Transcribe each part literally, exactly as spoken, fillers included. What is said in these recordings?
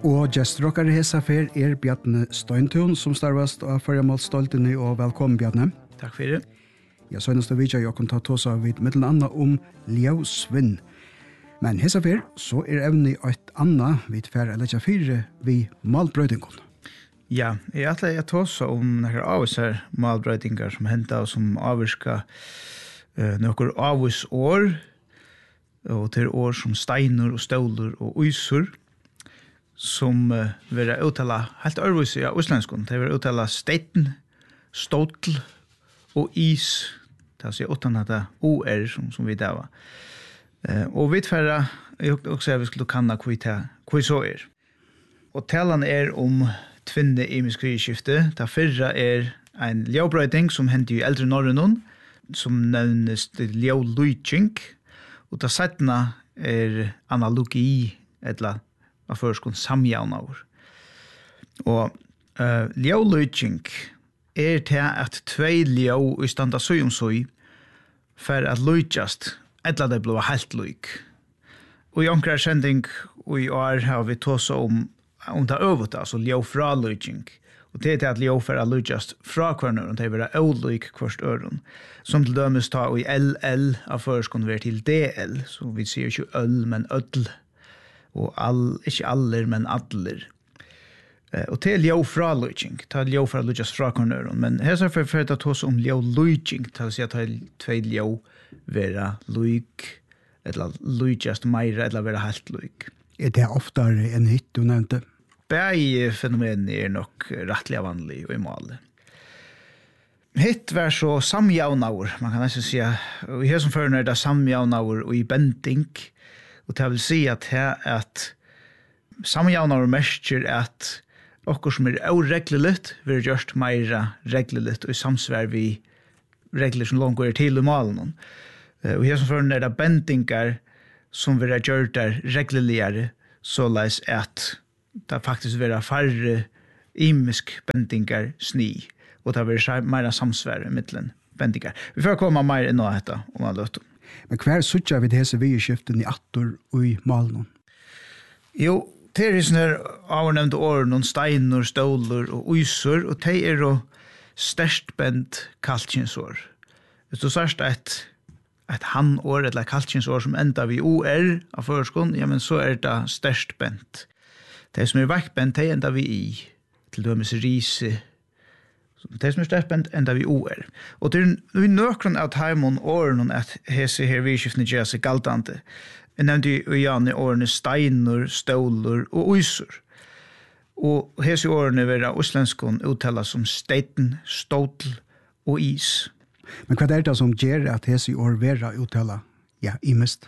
Og gestrockare hesa fer er Bjarne Støyntun som starvast av Førjamålsstoltene, og velkommen Bjarne. Takk for det. Ja, så eneste vidja jeg kan ta tås av vid mittelen anna om ljøsvinn. Men hesa fer så er evne et anna vid fer eller ikke fire vid malbrøydingon. Ja, jeg atler jeg tås om noen avviser malbrøydingar som henta og som avvirka uh, noen avvis år, og til år som steiner og ståler og uysur, som uh, vil uttala helt øvrigt i uslenskon. Det vil uttala stein, ståtl og is. Det er utan at det O-er som, som vi dava. Uh, og vi tverra, jeg også jeg vi skulle kanna hva så er. Og talan er om tvinne i miskrivskifte. Det fyrra er en ljøbrøyding som hender i eldre Norrønon, som nevnes ljølujtjink. Og det settene er analogi, etla av førskon samjavnaur. Og uh, ljølujtjink er til at tvei ljø i standa søyumsøy for at lujtjast, etla det blå helt lujk. Og i omkrar sending og i år har vi tåsa om om det øvet, altså ljø fra lujtjink. Og det er til at ljø fra lujtjast fra kvarnøren, det er vera ølujk kvarst øren. Som til dømes ta i L L av førskon ver til D L, så vi sier ikke øl, men ødl. Og all, ikke aller, men adler. Eh, og til ljø fra lujtjink, ta ljø fra lujtjast fra kvarnøren. Men her er for for å ta oss om ljø lujtjink, til å si at ta tvei ljø vera lujk, eller lujtjast meira, eller vera helt lujk. Er det oftare enn hitt du nevnte? Begge fenomen er nok rettelig vanlig og i målet. Hitt var så samjavnaur, man kan nesten si, og i her som fører er det samjavnaur og i bending, og det vil si at her at samjavnaur merker at okkur som er avreglelitt vil gjørst meira reglelitt og i samsvær vi regler som langt går til i malen. Og i her som fører er det bendingar som vil gjøre der regleligere, så leis at det faktisk vil være færre imisk bendingar sni, og det vil være mer samsvær i middelen bendingar. Vi får komme mer inn á dette om alle løtten. Men hver suttja vi disse vidskiften i attor og i malen? Jo, det er sånne avnevnte år, noen steiner, ståler og uysur, og det er jo størst bend kalkinsår. Hvis du sørst et et han-år, eller kalkinsår som enda vi O R av førskon, ja, men så er det størst bent. Det som er vekkbent, det enda vi I, til dømes rise. Det som er størst bent, enda vi O R. Og det er i nøkron av taimon åren at hese her vidskiftene gjør seg galtante. Jeg nevnte jo gjerne årene steiner, ståler og uysur. Og hese årene vil uslenskon uttala som stein, ståtl og is. Men hva er det som gjør at hese år vera uttala, ja, imest?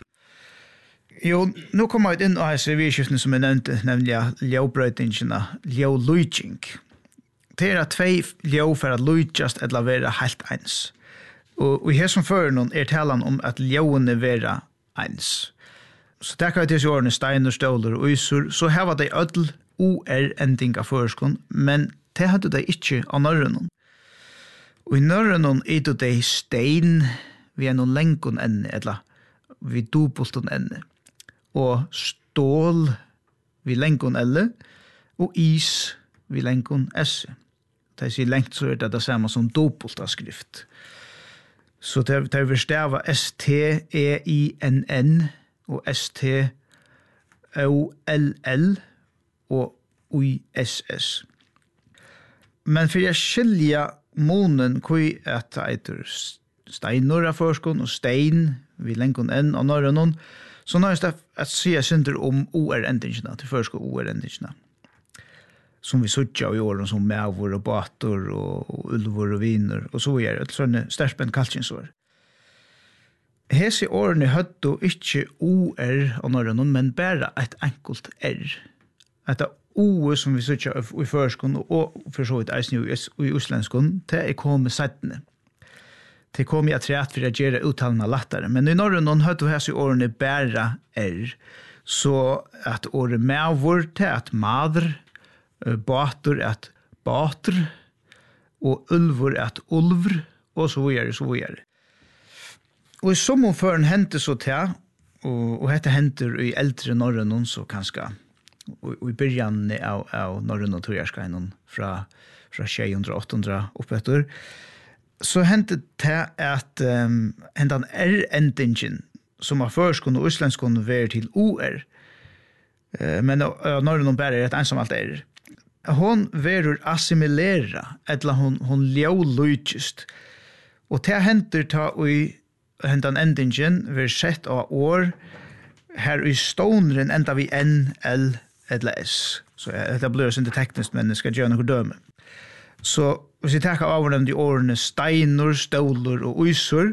Jo, nå kommer vi inn av hese vidskiftene som jeg nevnte, nemlig ljøbrøydingene, ljølujtjink. Det er at tvei ljø for at lujtjast eller vera helt eins. Og i her som fører noen er talan om at ljøene vera eins. Så det kan vi til årene steiner, ståler og uysur, så her var det ødel O R-ending av føreskon, men det hadde de ikke av norrønnen. Og i norrønnen er det de stein vi er noen lenkon enne, eller vi dubulton enne. Og stål vi lenkon elle, og is vi lenkon esse. Det sier lenkt så er det det samme som dubult av skrift. Så det er vi stava S T E I N N og S T O L L og U S S. Men for jeg skilja monen kui at eitur steinur av forskon og stein vi lenkon enn og norrønon, så nå er det at sier synder om O R-endingene, til forskon O R-endingene, som vi suttja i åren som mævor og bator og, og ulvor og viner, og så er det sånne sterspent kalkinsår. Hese årene høtto ikkje O R og norrønon, men bare et enkelt R. Etta O som vi suttja i førskon og for så vidt eisen i uslenskon, det er kommet settene. Det kom jeg treat for å gjøre uttalene lattare. Men i norrønon høtto hese årene bare R. Så at året mævor til at madr, bator at bator, og ulvor at ulvr, og så videre, så videre. Og i sommerføren hendte så til, og, og dette henter i eldre norrønon, så kanskje och i början av av norrön och Tojarskainen från från sjuhundra åttahundra uppåt. Så hände det att um, en R-endingen som var förskon och isländskon var till O R. Uh, men uh, norrön bara är ett ensamt R. Hon verur assimilera, eller hon, hon ljålujtjust. Og det henter ta i hentan endingen, vi sett av år, her i stoneren enda vi N, L, eller S. Så det blir ikke teknisk, men det skal gjøre noe døme. Så hvis vi tar av de årene steiner, ståler og uysor,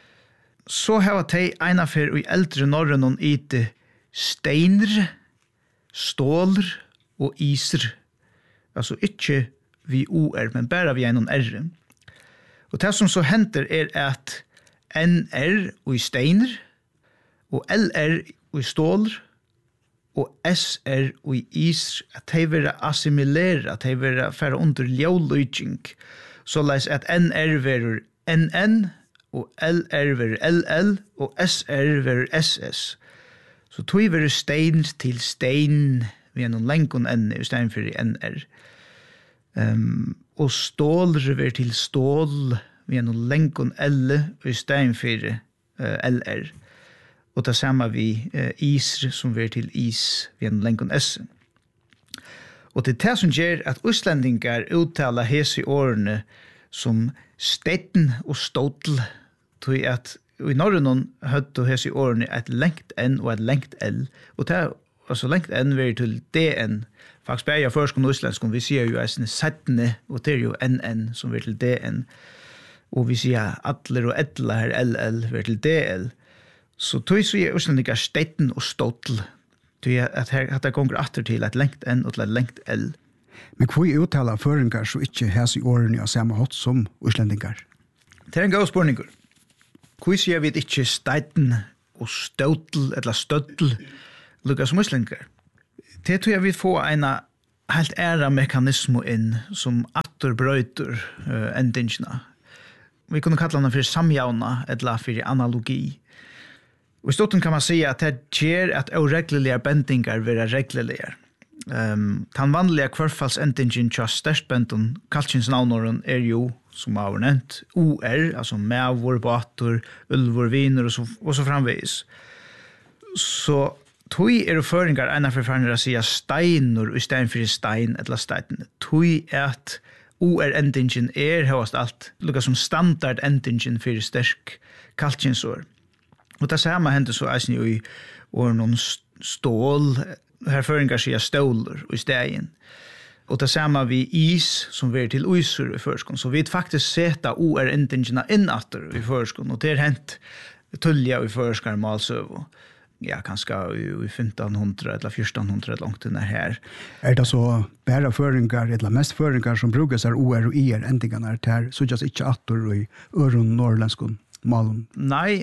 så har de ena for i eldre norren og ite steiner, ståler og iser. Altså ikke vi O R, men bare vi en R. Og det som så henter er at N R og i steiner, og L R og i ståler, og S R og i is, at de vil assimilere, at de vil fære under ljåløyking, så leis at N R vil N N, og L R vil L L, og S R vil S S. Så tog vil stein til stein, vi er noen lenkon N i stein for N R. Um, og stål vil til stål, vi er noen lenkon L i stein for uh, L R. Og det samme vi uh, is som vil til is, vi er noen lenkon S. Og det er det som gjør at utlendingar uttaler hese i årene som stetten og stål, tog at i Norrøn høtte hese i årene et lengt N og et lengt L, og det er altså lengt N vil til D N. Faktisk bare jeg først og islandsk, vi sier jo eisne settene, og det er jo N N som vil til D N. Og vi sier atler og etler her L L vil til D L. Så tog så er islandiker stetten og stål, tog at her at det gonger atter til et lengt N og til et lengt L. Men hvor er uttala føringar så ikke hæs i årene av samme hatt som islandingar? Det er en god spørning. Hvor sier vi ikke stetten og stål eller støttel, lukka som islandingar? Det tror jeg vi får en helt æra mekanismo inn som atter brøyter uh, endingene. Vi kunne kalla den for samjauna eller for analogi. Og i stotten kan man si at det gjør at oreglelige bendingar vil være reglelige. Um, den vanlige kvarfallsendingen til størstbenden, kalkins navnåren, er jo, som har vært nevnt, O R, altså mævor, bator, ulvor, viner og så, og så framvis. Så tui er føringar ena for farnir å sige steinur i stein for stein eller stein. Tui er at O R-endingen er høyast alt, lukka som standard-endingen for sterk kalkinsår. Og det samme hender så eisen jo i åren stål, her føringar sier ståler i stein. Og det samme vi is som vi er til uisur i førskon. Så vi faktisk seta O R-endingene innatter i førskon, og det er hent tullja i førskar malsøv. Ja, kanskje i femton hundra eller fjorton hundra långt under her. Er det så bare føringar, eller mest føringar som brukes er O R og I R-endingene er der, så just ikke atter i øron norrlandskon malen? Nei,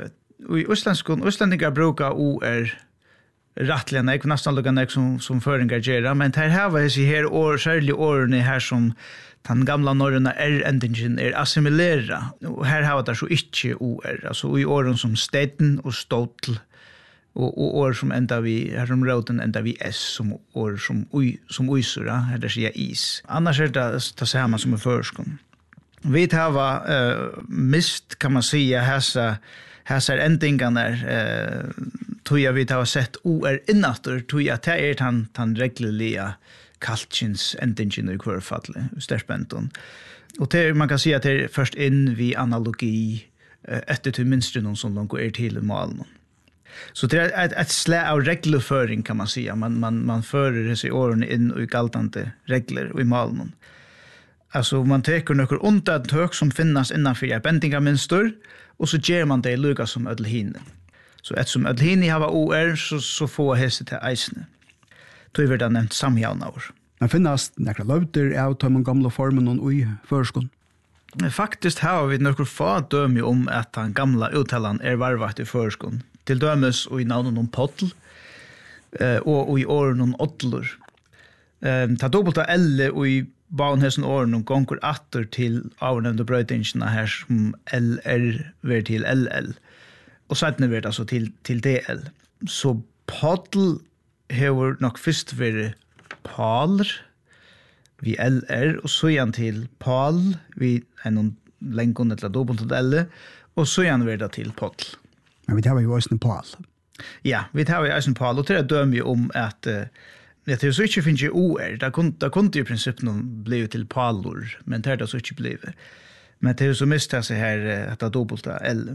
i østlandskon, østlandingar brukar O R rattliga nek, nesten lukka nek som, som føringar gjerra, men her har vi her år, særlig årene her som den gamla norrøna R-endingen er assimilera. Og her har vi der så ikke O R, altså i åren som stetten og ståtl, og, og år som enda vi, her som råden enda vi S, som år som, ui, som uisura, her der sier is. Annars er det det samme som i førskon. Vi har uh, mist, kan man säga, hessa, hessa endingarna, uh, tog jag vi har sett O R innatter, tog jag det är den, den regliga kalkins endingen i kvarfallet, stärspänton. Och det, man kan säga att det är först in vid analogi, uh, efter till minst någon som långt är till malen. Så det är ett, ett slä av regelföring kan man säga. Man, man, man förer sig åren in i galtande regler och i malen. Alltså man teker några undantag som finnas innanför ett bendingarmönster och så ger man det lika som ödelhine. Så eftersom ödelhine har O R så, så får hese till eisne. Då är det nämnt samjaunavur. Men finnas några löfter av de gamla formen och i förskon? Faktiskt har vi några få döme om att den gamla uttalan är varvat i förskon. Till dömes och i navnen om pottl eh, och, och i åren om åttlor. Eh, ta dubbelt av L och i baunhesen åren om gonger atter til avnevnde brøytingene her som L R ver til L L. Og sedan ver det altså til, til D L. Så pottl har nok først vært Paul vi L R og så igjen til Paul vi en lengon eller dobbelt til L og så igjen vært til Paul. Men vi tar jo også en Paul. Ja, vi tar jo også en Paul og til å døme om at uh, jeg tror så ikke finnes jo O R, da kunne det i prinsippet bli til Paulor, men det er det så ikke blivet. Men det er så mistet seg her at det er dobbelt til L.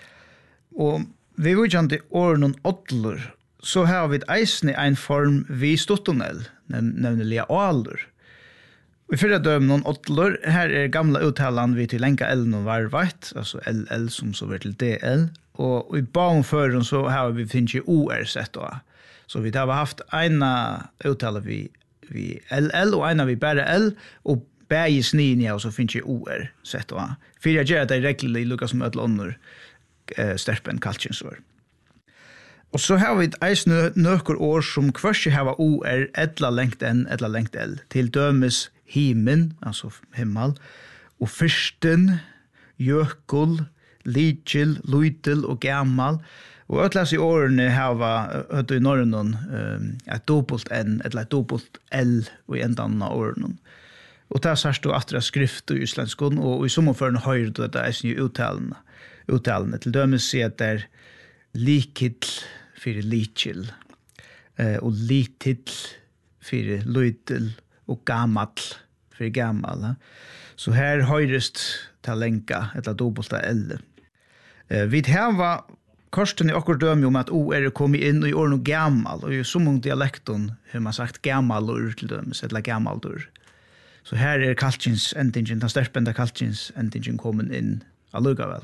Og vi vil ikke til år noen åttelor, så har vi eisen i en form vi stuttonell, nemlig alor. Og i fyrre døm noen åttelor, her er gamle uttalen vi til lenka L noen varvart, altså L L som så blir til D L, og i baumføren så har vi finnes jo O R sett da. Så vi har haft ena uttale vi, vi L L og ena vi bare L, og bæge snien ja, og så finnes jo O R sett da. Fyra gjør det reglelig lukka som ødel under eh, sterpen kalkinsår. Og så har vi eis nøkker år som kvørst har O R etla lengt N, etla lengt L, til dømes himen, altså himmel, og fyrsten, jökul, likil, luitel og gammal, og øtlas i årene har vi i Norrøn um, et dobbelt N, eller et dobbelt L i endan av årene. Og det er sørst du atra skrift i islandskon, og i sommerføren høyre du det er nye uttalene. Uttalene til dømes sier at det er likil for likil, uh, og litil for luitel, og gammal for gammal. Så her høyrest til lenka etter dobbelt L. Uh, vi har korsten i okkur dømi om at O er kommet inn og i år noe gammal, og i så mange dialekton har man sagt gammalur til dømes, eller gammaldur. Så her er kalkins endingen, den sterpende kalkins endingen kommet inn allugavel.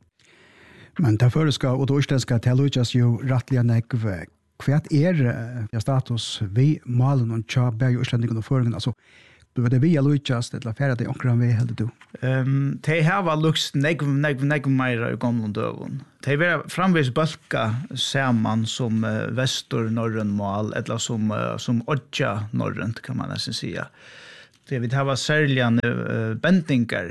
Men det føreska og det urstenska tilutjas jo rattliga nekv. Hva er ja, status vi malen og tja bæg urstendingen og føringen? Altså, du vet det vi alutjas, det er færre det omkran vi heldig du? Um, de har lukst negv, negv, negv meira i gamle døven. De vil framvis bølka saman som uh, vestur norrøn mal, eller som, uh, som odja norrønt, kan man nesten sia. Det vil ha særlig uh, bendingar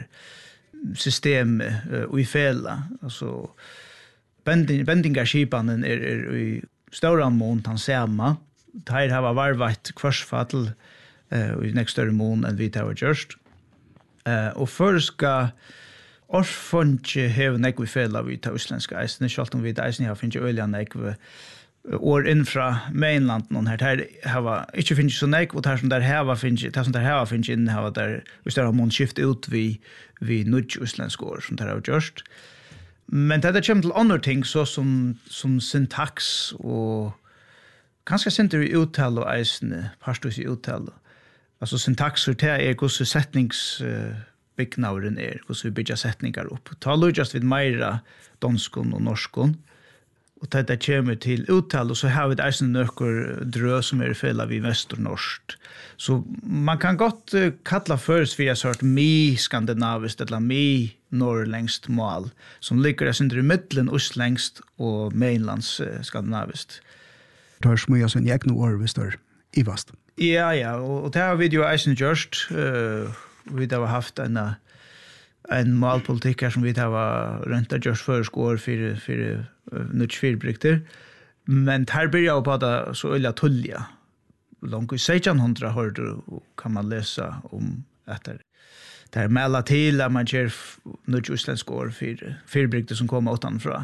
system uh, i fela. Altså, bending, bendingarskipanen er, er i større mån han sama. De har varvat kvarsfattel uh, i nek større mån enn vi har gjørst. Uh, og før skal orfonje heve nek vi fela vi tar uslenska eisene, selv om vi eisene har finnet øyla nek vi år innfra mainland noen her, der hava ikke finnes så nek, og der som der hava finnes, der som der hava finnes inn, hava der, hvis der har mån skift ut vi, vi nudj uslensk år, som der har gjørst. Men det kommer til andre ting, så som, som syntaks, og kanskje sinter i uttale og eisene, parstus i uttale. Altså syntakser til er hvordan setningsbyggnauren er, hvordan vi bygger setningar opp. Ta lujast vid meira donskon og norskon, og det der kommer til uttale, og så har vi eisen nøkker drø som er fela vi vestur norskt. Så man kan godt uh, kalla først via sort mi-skandinaviskt eller mi-norrlängskt mål, som ligger i middelen ostlengst og mainlands uh, skandinaviskt. Det har smyga sin egne år hvis det er i vast. Ja, ja, og, og det har vi jo eisen gjørst. Uh, vi har haft en en målpolitikk her som vi har rønta gjørst føresk år for, for uh, nødt fyrbrykter. Men her blir jeg på det så øyla tullja. Langt i sexton hundred har du, kan man lesa om at det er melda til at man gjør nødt uslensk år for fyrbrykter som kommer utanfra.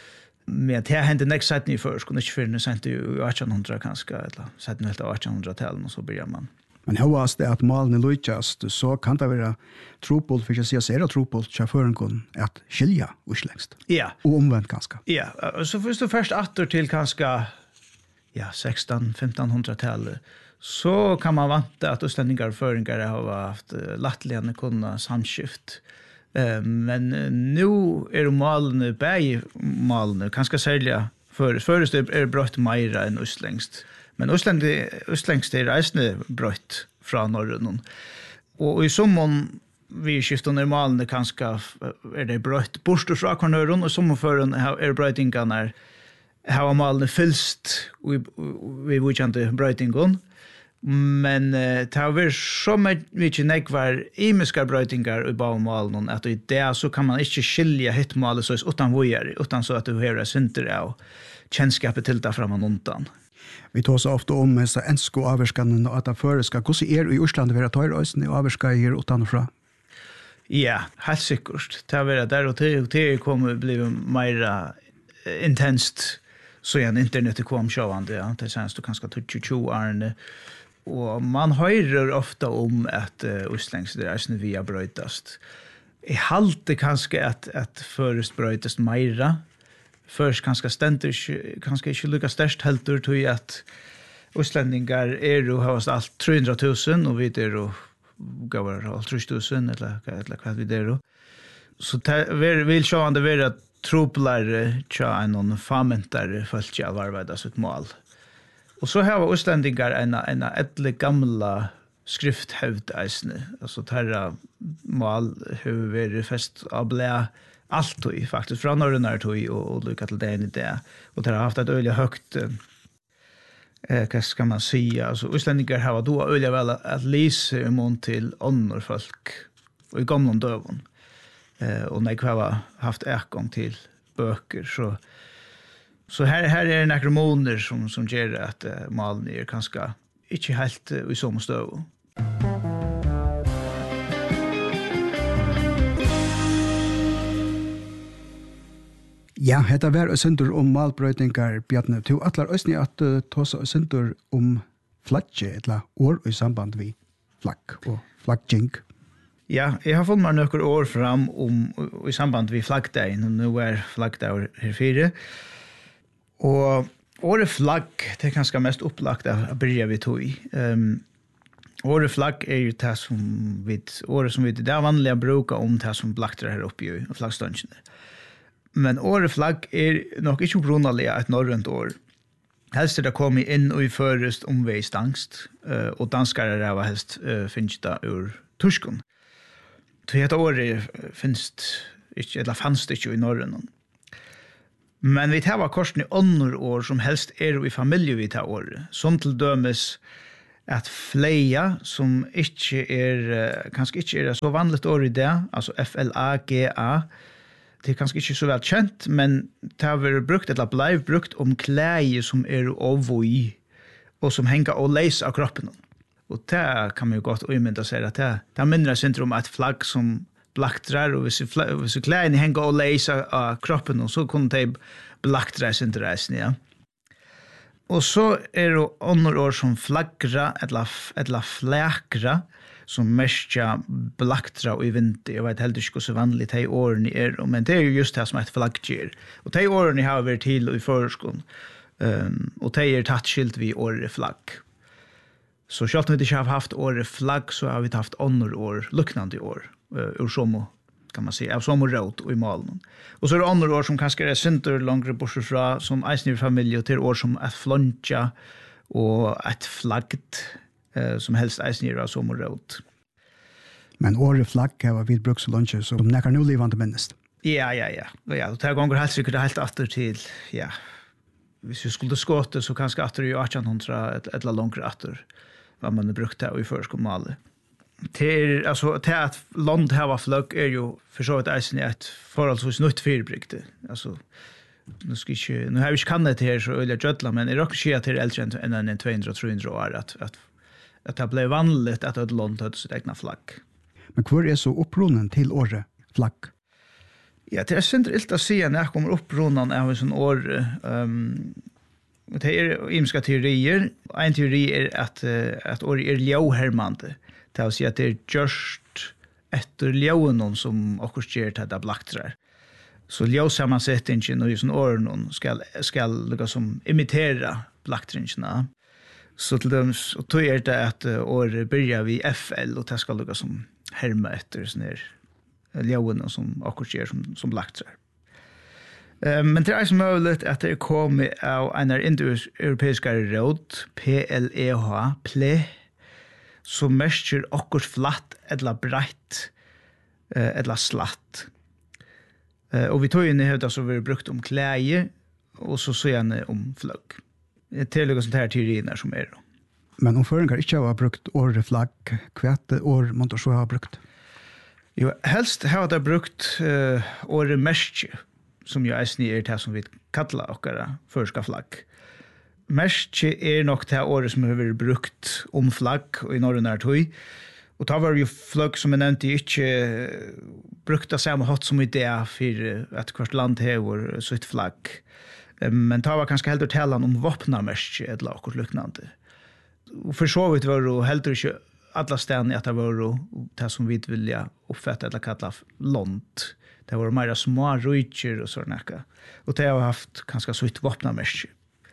Men det hendte nek setten i først, og ikke før det sendte jo eighteen hundred kanskje, eller setten helt av eighteen hundred-talen, og så begynner man. Men høyast det at malen er lujtjast, så kan det være tropult, for ikke å si at det er tropult, sjåføren at skilja uslengst. Ja. Og omvendt kanskje. Ja, så hvis du først atter til kanskje ja, sexton fifteen hundred-tallet, så kan man vante at utlendingar og føringar har haft latterligane kunna samskift. Uh, men uh, nu er malene, bæg malene, kanskje særlig først. Først er brøtt meira enn uslengst. Men uslengst er eisne brøtt fra Norrøn. Og i sommon vi skifter under malene kanskje er det brøtt bort fra Norrøn, og sommerføren er brøytingene har malene fylst vi vujkjante brøytingene. Men uh, det har vært så mye nekvar imiska brøytingar i baumalen at i det så kan man ikke skilja hittmalet så utan vujer, utan så at du hører synder av kjennskapet til det framan undan. Vi tar så ofta om så ensko avskan och att det föreska. Hur är i Island vara tar ösn och avska här utanför? Ja, helt sikkert. Det var där och det det kommer bli mer intenst så igen internet kom sjövande ja. Det känns då kanske tjugo år och man hör ofta om att uh, Islandsreisen via brötast. I halte kanske att att först brötast mera. Först kanske ständer kanske inte lika störst helter till att utlänningar är ju har allt trehundratusen och vi är ju gavar allt trehundratusen eller eller vad vi det då. Så vi vill se om det vara troplare tja en famentare folk jag arbeta så ett mål. Och så har utlänningar en en äldre gamla skrifthävd eisne. Alltså tarra mål hur vi fest abla allt och faktiskt från norrnar tog och och lycka till det i det. Och det har haft ett öliga högt eh vad ska man säga alltså utlänningar har då öliga väl att läsa imon till andra folk och i gamla dövon. Eh och när jag har haft ägång till böcker så så här här är några månader som som ger att uh, malen är ganska inte helt uh, i samma stöv. Ja, hetta var sentur om malbrøytingar Bjarne. Du atlar østni at uh, tosa sentur om flagge, eller år i samband vi flagg og flaggjing. Ja, jeg har fått meg noen år fram om i samband vi flaggdagen, og nå er flaggdag her fire. Og året flagg, det er kanskje mest opplagt av byrja vi tog i. Um, året flagg er jo det som vi, året som vi, det er vanlige bruka om det som blakter her oppe i flaggståndene. Men året flagg er nok ikke opprunnelige et norrønt år. Helst er det kommet inn og i førest omveistangst, uh, og danskere er helst uh, finnes det ur turskon. Så dette året finnes ikke, eller fanns det ikke i Norrøn. Men vi tar korsen i andre år som helst er i familie vi tar året. Som til dømes at fleia som ikke er, kanskje ikke er så vanligt år i det, altså F L A G A, det er kanskje ikke så vel kjent, men det har vært brukt, eller blei brukt om klæger som er ovoi, og som henger og leis av kroppen. Og det kan man jo godt umynda seg at det, det er mindre syndrom et flagg som blaktrar, og hvis, hvis klæene henger og leser av kroppen, så kunne de blaktrar syndreisen, ja. Og så er det andre år som flaggra, eller, eller flakra, som mestja blaktrar og i vinter. Jeg vet heller ikke så vanlig de årene er, men det er jo just det som et flagg gjør. Og de årene har vært til i førskolen, um, og de er tatt skilt vi året flagg. Så selv om vi ikke har haft året flagg, så har vi haft andre år, luknande år, uh, ur somo, kan man si, av somo råd og i malen. Og så er det andre år som kanskje er synder langere bortsett fra, som eisner familie, og til år som et flontja og et flaggt, uh, som helst eisner av somo råd. Men året flagg har vi brukt så lunge, så de nekker nå livande minnest. Ja, ja, ja. Ja, det er ganger helt sikkert helt atter til, ja, hvis vi skulle skåte, så kanskje atter i arton hundra, et, et eller langere atter, vad man har brukt det i förskolan. Till alltså till att land här var flög är ju för så att isen är ett förhållsvis nytt fyrbrygte. Alltså nu ska inte nu har vi inte kan det här så öliga jötla men det är också att det är äldre än en tvåhundra trehundra år att att att det blev vanligt att ett land hade sitt egna flagg. Men kvar är så upprunnen till året flagg? Ja, det är synd ilt att se när jag kommer upprunnen av en sån år um, det är imska teorier. En teori är att att år är ljóhermande. Det vill säga att det är just efter ljónen som också ger det där blaktrar. Så ljósammansättningen och sån åren ska ska lika som imitera blaktringarna. Så till dem så tror jag det att år börjar vi F L och det ska lika som härma efter sån här ljónen som också ger som som blaktrar. Uh, men det er så möjligt att det kommer av en europeiska råd, P L E H, ple, som mestjer okkur flatt eller brett uh, eller slatt. Uh, og vi tog inn i høyda som vi har brukt om klæge, og så så gjerne om flagg. Det er noen sånne her teorier som er. Men om føringar ikke har brukt året flagg, hva år man så har brukt? Jo, helst har det brukt uh, året mestje, som jo eisni er det som vi kallar okkara førska flagg. merke er nok det året som har vært brukt om flagg i Norrøn tøy. Og da var jo flagg som jeg nevnte ikke brukt av samme hatt som idé for at hvert land har sitt flagg. Men det var kanskje heller talen om våpnamerke eller akkurat liknande. Og for så vidt var det heller ikke alla stedene at det var det som vi vilja oppfatta eller kalla lont. Det var mer små rujtjer og sånne. Og det har haft kanskje sitt våpnamerke.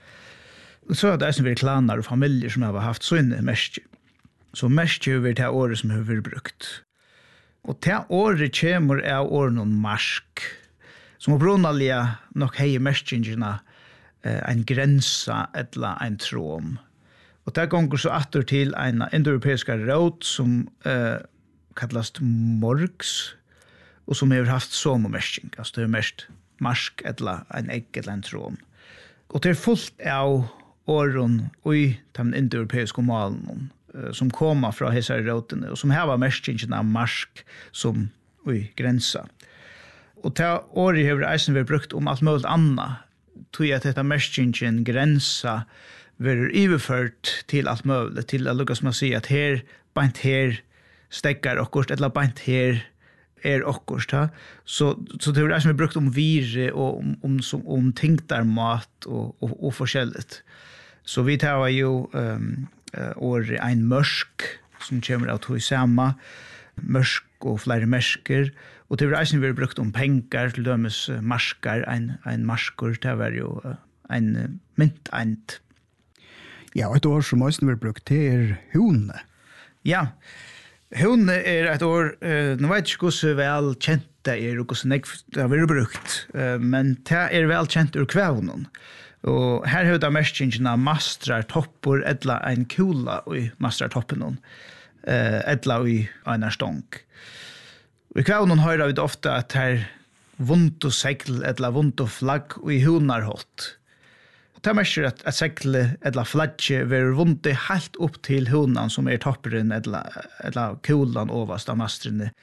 Så er det som vi klaner og familjer som har haft sånne merke. Så merke er det året som har vært brukt. Og det året kommer av året noen marsk, som opprunnelig nok hei merkingene eh, en grensa eller en tråm. Og det gonger så atter til en indoeuropeiska råd som eh, kallas morgs, og som har haft somomersking, altså det er mest marsk eller en egg eller en tråm. Og det er fullt av åren i de indoeuropeiska malen, som kommer fra hese rådene, og som har merskingen av marsk som ui, grensa. Og til året har eisen vært brukt om alt mulig annet, tog at dette merskingen grensa var overført til alt mulig, til å lukke som å si at her, bant her, stekker okkurst, eller bant her, er okkurst. Så, så det var eisen vært brukt om vire, og om, om, om, om tingtarmat, og, og, og forskjelligt. Så vi tar jo um, år en mørsk, som kommer av to i samme, mørsk og flere mersker, og det var eisen vi har brukt om penger, til dømes marskar, en, en marskor, det var jo en myntend. Ja, og et år som eisen vi har brukt, det er hone. Ja, hone er et år, uh, nå vet jeg ikke hvordan vel kjent det er, og hvordan det har vært brukt, uh, men det er vel kjent ur kvævnen. Og her har det merskingen av mastrar toppor, etla en kula i mastrar toppen, uh, etla i en stång. Og i kvævnen hører vi ofte at her vondt og segl, etla vondt og flagg i hunarhått. Det er mest at, at seglet eller flagget vil vondt helt opp til hunan som er topperen eller, eller kulan overst av mastrene.